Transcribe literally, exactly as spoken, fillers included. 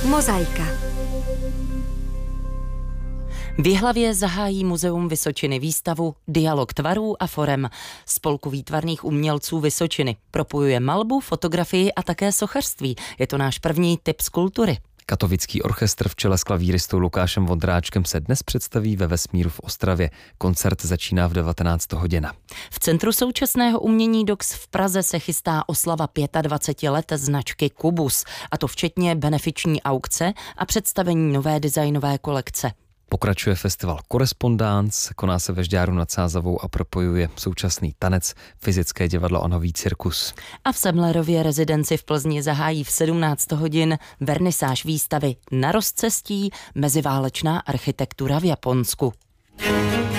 Mozaika. V Jihlavě zahájí Muzeum Vysočiny výstavu Dialog tvarů a forem. Spolku výtvarných umělců Vysočiny propojuje malbu, fotografii a také sochařství. Je to náš první typ skulptury. Katovický orchestr v čele s klavíristou Lukášem Vondráčkem se dnes představí ve Vesmíru v Ostravě. Koncert začíná v devatenáct hodin. V Centru současného umění Dox v Praze se chystá oslava dvacet pět let značky Kubus, a to včetně benefiční aukce a představení nové designové kolekce. Pokračuje festival Korespondance, koná se ve Žďáru nad Sázavou a propojuje současný tanec, fyzické divadlo a nový cirkus. A v Semlerově rezidenci v Plzni zahájí v sedmnáct hodin vernisáž výstavy Na rozcestí meziválečná architektura v Japonsku.